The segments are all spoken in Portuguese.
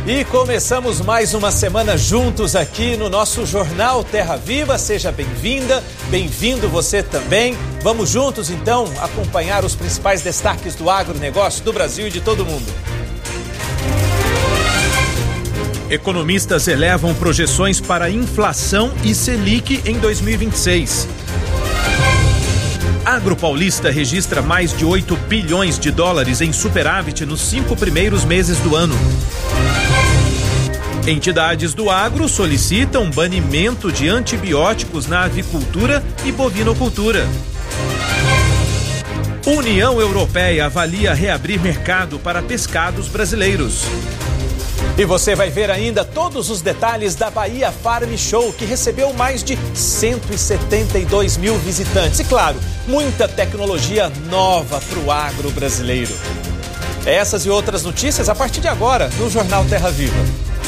E começamos mais uma semana juntos aqui no nosso Jornal Terra Viva. Seja bem-vinda, bem-vindo você também. Vamos juntos, então, acompanhar os principais destaques do agronegócio do Brasil e de todo mundo. Economistas elevam projeções para inflação e Selic em 2026. Agropaulista registra mais de 8 bilhões de dólares em superávit nos 5 primeiros meses do ano. Entidades do agro solicitam banimento de antibióticos na avicultura e bovinocultura. União Europeia avalia reabrir mercado para pescados brasileiros. E você vai ver ainda todos os detalhes da Bahia Farm Show, que recebeu mais de 172 mil visitantes. E claro, muita tecnologia nova para o agro brasileiro. Essas e outras notícias a partir de agora no Jornal Terra Viva.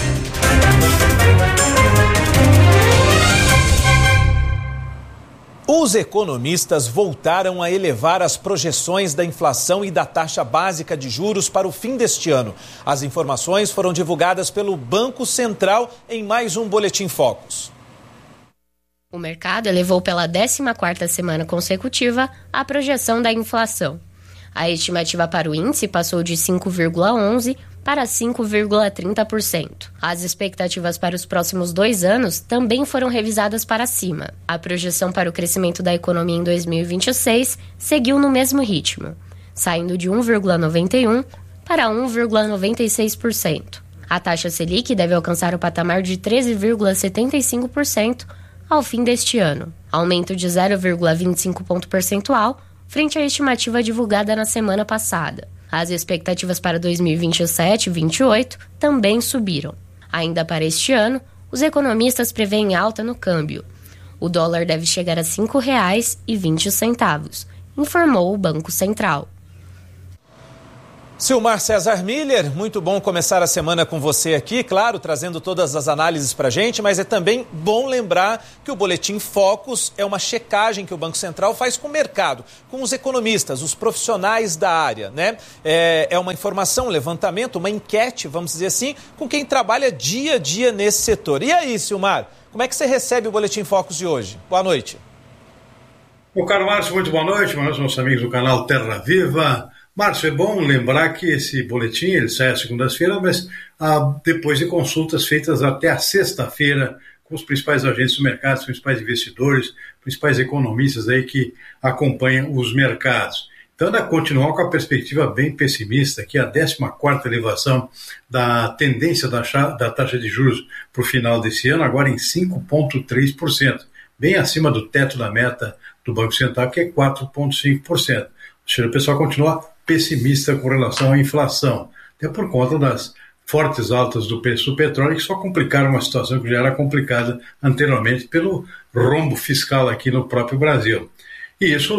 Os economistas voltaram a elevar as projeções da inflação e da taxa básica de juros para o fim deste ano. As informações foram divulgadas pelo Banco Central em mais um Boletim Focus. O mercado elevou pela 14ª semana consecutiva a projeção da inflação. A estimativa para o índice passou de 5,11% para 5,30%. As expectativas para os próximos 2 anos também foram revisadas para cima. A projeção para o crescimento da economia em 2026 seguiu no mesmo ritmo, saindo de 1,91% para 1,96%. A taxa Selic deve alcançar o patamar de 13,75% ao fim deste ano, aumento de 0,25 ponto percentual frente à estimativa divulgada na semana passada. As expectativas para 2027 e 2028 também subiram. Ainda para este ano, os economistas prevêem alta no câmbio. O dólar deve chegar a R$ 5,20, informou o Banco Central. Silmar César Miller, muito bom começar a semana com você aqui, claro, trazendo todas as análises para a gente, mas é também bom lembrar que o Boletim Focus é uma checagem que o Banco Central faz com o mercado, com os economistas, os profissionais da área, né? É uma informação, um levantamento, uma enquete, vamos dizer assim, com quem trabalha dia a dia nesse setor. E aí, Silmar, como é que você recebe o Boletim Focus de hoje? Boa noite. Meu caro Márcio, muito boa noite, nossos amigos do canal Terra Viva. Márcio, é bom lembrar que esse boletim ele sai às segundas-feiras, mas depois de consultas feitas até a sexta-feira com os principais agentes do mercado, os principais investidores, principais economistas aí que acompanham os mercados. Então, ainda continuar com a perspectiva bem pessimista, que é a 14ª elevação da tendência da taxa de juros para o final desse ano, agora em 5,3%, bem acima do teto da meta do Banco Central, que é 4,5%. Ou seja, o pessoal continua pessimista com relação à inflação, até por conta das fortes altas do preço do petróleo, que só complicaram uma situação que já era complicada anteriormente pelo rombo fiscal aqui no próprio Brasil. E isso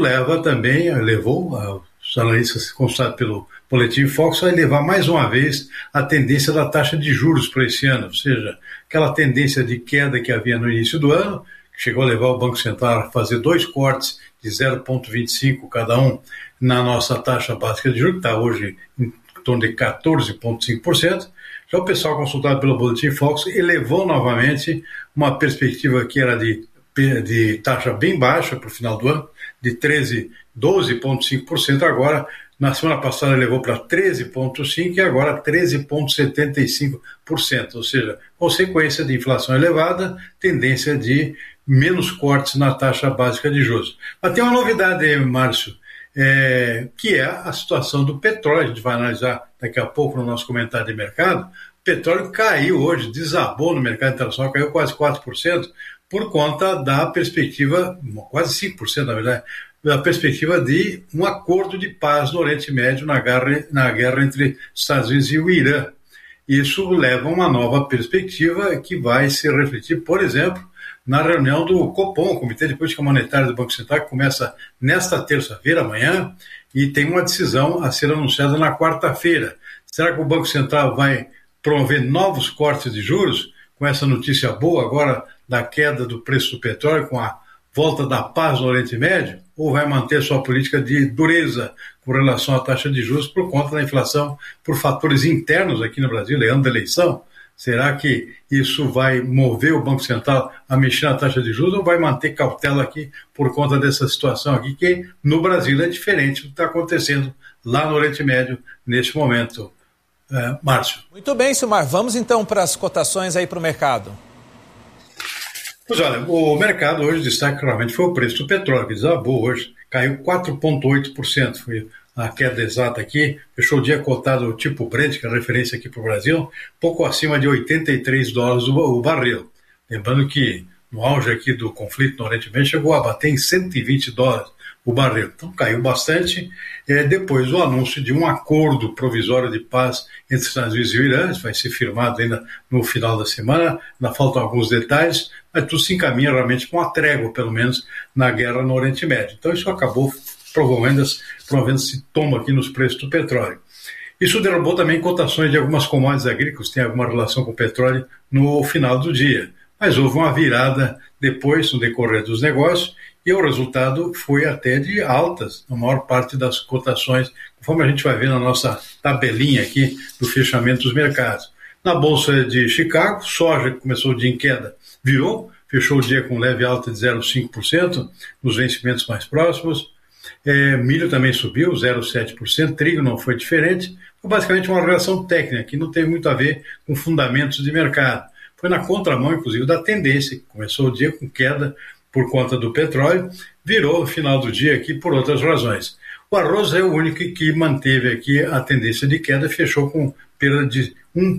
levou os analistas consultados pelo Boletim Focus a elevar mais uma vez a tendência da taxa de juros para esse ano, ou seja, aquela tendência de queda que havia no início do ano, que chegou a levar o Banco Central a fazer 2 cortes de 0,25 cada um na nossa taxa básica de juros, que está hoje em torno de 14,5%. Já o pessoal consultado pelo Boletim Focus elevou novamente uma perspectiva que era de taxa bem baixa para o final do ano, de 12,5%, agora, na semana passada elevou para 13,5% e agora 13,75%, ou seja, consequência de inflação elevada, tendência de menos cortes na taxa básica de juros. Mas tem uma novidade, Márcio, que é a situação do petróleo. A gente vai analisar daqui a pouco no nosso comentário de mercado. O petróleo caiu hoje, desabou no mercado internacional, caiu quase 4%, por conta da perspectiva, quase 5% na verdade, da perspectiva de um acordo de paz no Oriente Médio na guerra entre Estados Unidos e o Irã. Isso leva a uma nova perspectiva que vai se refletir, por exemplo, na reunião do Copom, Comitê de Política Monetária do Banco Central, que começa nesta terça-feira, amanhã, e tem uma decisão a ser anunciada na quarta-feira. Será que o Banco Central vai promover novos cortes de juros, com essa notícia boa agora da queda do preço do petróleo, com a volta da paz no Oriente Médio, ou vai manter sua política de dureza com relação à taxa de juros por conta da inflação, por fatores internos aqui no Brasil, ano da eleição, Será que isso vai mover o Banco Central a mexer na taxa de juros ou vai manter cautela aqui por conta dessa situação aqui, que no Brasil é diferente do que está acontecendo lá no Oriente Médio neste momento? Márcio. Muito bem, Silmar. Vamos então para as cotações aí para o mercado. Pois olha, o mercado hoje, destaque claramente foi o preço do petróleo, que desabou hoje, caiu 4,8%, foi a queda exata aqui, fechou o dia cotado o tipo Brent, que é a referência aqui para o Brasil, pouco acima de $83 o barril. Lembrando que no auge aqui do conflito no Oriente Médio chegou a bater em $120 o barril. Então caiu bastante. Depois do anúncio de um acordo provisório de paz entre os Estados Unidos e o Irã, vai ser firmado ainda no final da semana, ainda faltam alguns detalhes, mas tudo se encaminha realmente com uma trégua, pelo menos, na guerra no Oriente Médio. Então isso acabou promovendo esse tombo aqui nos preços do petróleo. Isso derrubou também cotações de algumas commodities agrícolas que têm alguma relação com o petróleo no final do dia. Mas houve uma virada depois, no decorrer dos negócios, e o resultado foi até de altas na maior parte das cotações, conforme a gente vai ver na nossa tabelinha aqui do fechamento dos mercados. Na Bolsa de Chicago, soja, que começou o dia em queda, virou, fechou o dia com leve alta de 0,5% nos vencimentos mais próximos. Milho também subiu, 0,7%, trigo não foi diferente. Foi basicamente uma relação técnica, que não tem muito a ver com fundamentos de mercado. Foi na contramão, inclusive, da tendência, que começou o dia com queda por conta do petróleo, virou no final do dia aqui por outras razões. O arroz é o único que manteve aqui a tendência de queda, fechou com perda de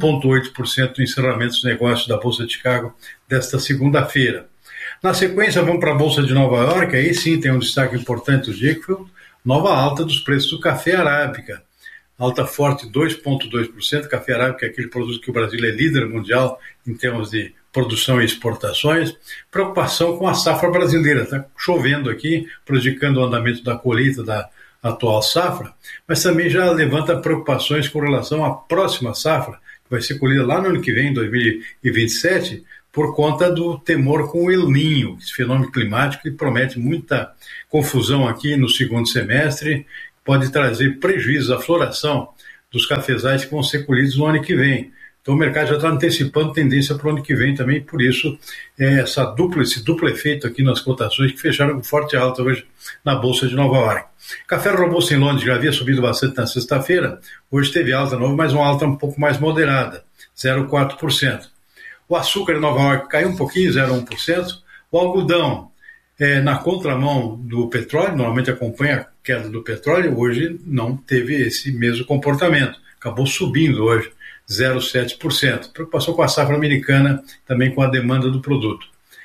1,8% no encerramento dos negócios da Bolsa de Chicago desta segunda-feira. Na sequência, vamos para a Bolsa de Nova York, aí sim tem um destaque importante do dia, que foi a nova alta dos preços do café arábica. Alta forte, 2,2%, café arábica é aquele produto que o Brasil é líder mundial em termos de produção e exportações. Preocupação com a safra brasileira, está chovendo aqui, prejudicando o andamento da colheita da atual safra, mas também já levanta preocupações com relação à próxima safra, que vai ser colhida lá no ano que vem, em 2027, por conta do temor com o El Niño, esse fenômeno climático que promete muita confusão aqui no segundo semestre, pode trazer prejuízo à floração dos cafezais que vão ser colhidos no ano que vem. Então o mercado já está antecipando tendência para o ano que vem também, por isso esse duplo efeito aqui nas cotações que fecharam com forte alta hoje na Bolsa de Nova York. Café robusto em Londres já havia subido bastante na sexta-feira, hoje teve alta nova, mas uma alta um pouco mais moderada, 0,4%. O açúcar em Nova York caiu um pouquinho, 0,1%. O algodão, na contramão do petróleo, normalmente acompanha a queda do petróleo, hoje não teve esse mesmo comportamento, acabou subindo hoje, 0,7%. Preocupação com a safra americana, também com a demanda do produto.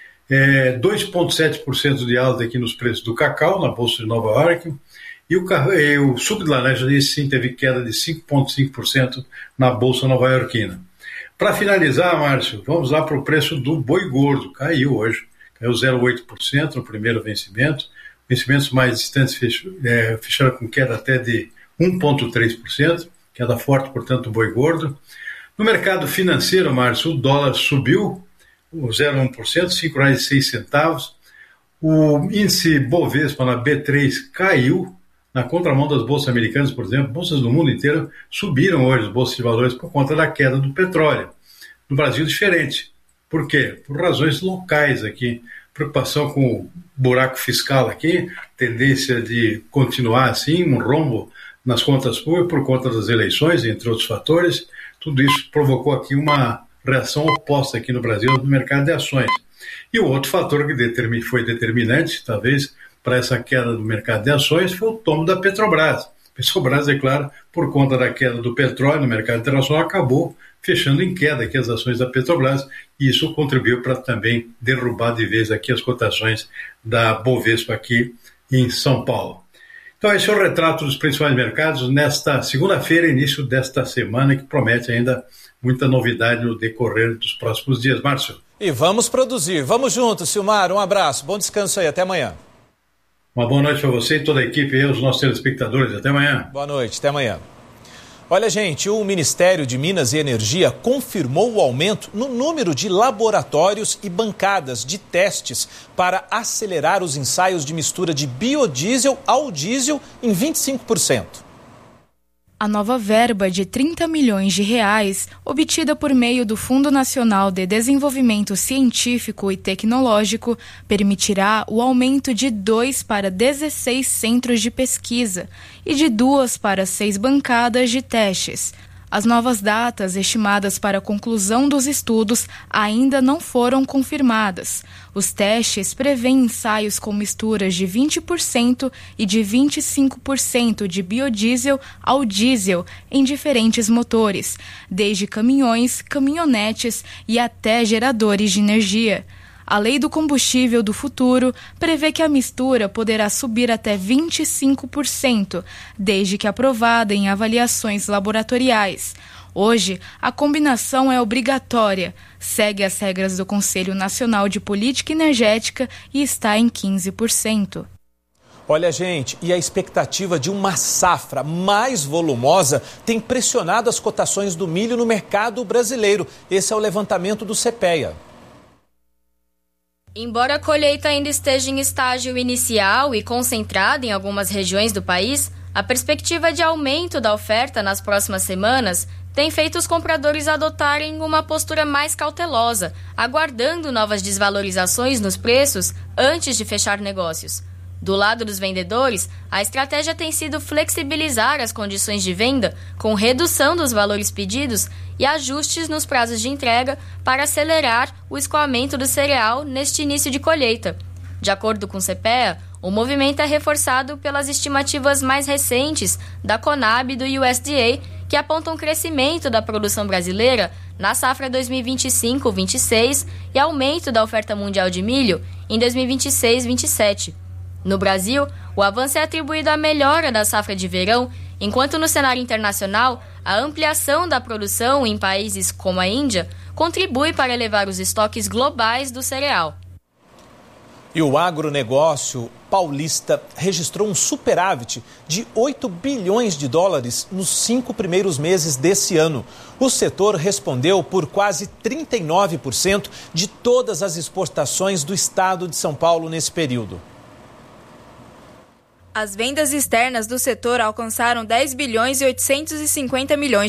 2,7% de alta aqui nos preços do cacau, na Bolsa de Nova York, e o suco de laranja, esse sim, teve queda de 5,5% na Bolsa nova-iorquina. Para finalizar, Márcio, vamos lá para o preço do boi gordo, caiu hoje, caiu 0,8% no primeiro vencimento, vencimentos mais distantes fecharam com queda até de 1,3%, queda forte, portanto, o boi gordo. No mercado financeiro, Márcio, o dólar subiu 0,1%, R$ 5,06. O índice Bovespa na B3 caiu, na contramão das bolsas americanas, por exemplo, bolsas do mundo inteiro subiram hoje, as bolsas de valores, por conta da queda do petróleo. No Brasil, diferente. Por quê? Por razões locais aqui. Preocupação com o buraco fiscal aqui, tendência de continuar assim, um rombo nas contas públicas por conta das eleições, entre outros fatores. Tudo isso provocou aqui uma reação oposta aqui no Brasil no mercado de ações. E o outro fator que foi determinante, talvez, para essa queda do mercado de ações foi o tombo da Petrobras. A Petrobras, é claro, por conta da queda do petróleo no mercado internacional, acabou fechando em queda aqui as ações da Petrobras, e isso contribuiu para também derrubar de vez aqui as cotações da Bovespa aqui em São Paulo. Então esse é o retrato dos principais mercados nesta segunda-feira, início desta semana, que promete ainda muita novidade no decorrer dos próximos dias. Márcio. E vamos produzir. Vamos juntos, Silmar. Um abraço. Bom descanso aí. Até amanhã. Uma boa noite para você e toda a equipe e os nossos telespectadores. Até amanhã. Boa noite. Até amanhã. Olha, gente, o Ministério de Minas e Energia confirmou o aumento no número de laboratórios e bancadas de testes para acelerar os ensaios de mistura de biodiesel ao diesel em 25%. A nova verba de R$30 milhões, obtida por meio do Fundo Nacional de Desenvolvimento Científico e Tecnológico, permitirá o aumento de 2 para 16 centros de pesquisa e de 2 para 6 bancadas de testes. As novas datas estimadas para a conclusão dos estudos ainda não foram confirmadas. Os testes prevêem ensaios com misturas de 20% e de 25% de biodiesel ao diesel em diferentes motores, desde caminhões, caminhonetes e até geradores de energia. A Lei do Combustível do Futuro prevê que a mistura poderá subir até 25%, desde que aprovada em avaliações laboratoriais. Hoje, a combinação é obrigatória, segue as regras do Conselho Nacional de Política Energética e está em 15%. Olha, gente, e a expectativa de uma safra mais volumosa tem pressionado as cotações do milho no mercado brasileiro. Esse é o levantamento do CPEA. Embora a colheita ainda esteja em estágio inicial e concentrada em algumas regiões do país, a perspectiva de aumento da oferta nas próximas semanas tem feito os compradores adotarem uma postura mais cautelosa, aguardando novas desvalorizações nos preços antes de fechar negócios. Do lado dos vendedores, a estratégia tem sido flexibilizar as condições de venda com redução dos valores pedidos e ajustes nos prazos de entrega para acelerar o escoamento do cereal neste início de colheita. De acordo com o CPEA, o movimento é reforçado pelas estimativas mais recentes da Conab e do USDA, que apontam um crescimento da produção brasileira na safra 2025-26 e aumento da oferta mundial de milho em 2026-27. No Brasil, o avanço é atribuído à melhora da safra de verão, enquanto no cenário internacional, a ampliação da produção em países como a Índia contribui para elevar os estoques globais do cereal. E o agronegócio paulista registrou um superávit de 8 bilhões de dólares nos 5 primeiros meses desse ano. O setor respondeu por quase 39% de todas as exportações do estado de São Paulo nesse período. As vendas externas do setor alcançaram 10 bilhões e 850 milhões